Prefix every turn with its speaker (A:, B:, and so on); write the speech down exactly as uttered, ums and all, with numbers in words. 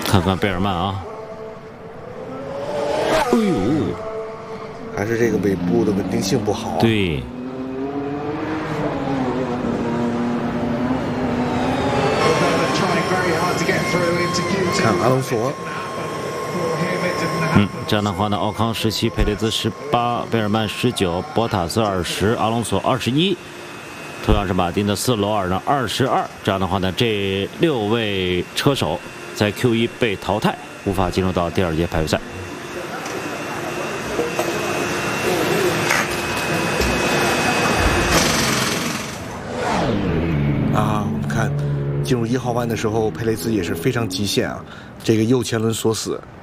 A: 看看贝尔曼啊，哎呦，
B: 还是这个尾部的稳定性不好。
A: 对。
B: 看阿隆索。
A: 嗯，这样的话呢，奥康十七，佩雷兹十八，贝尔曼十九，博塔斯二十，阿隆索二十一。同样是马丁的斯罗尔呢二十二。这样的话呢，这六位车手在 Q 一被淘汰，无法进入到第二届排位赛。
B: 啊，我们看进入一号弯的时候，佩雷兹也是非常极限啊，这个右前轮锁死，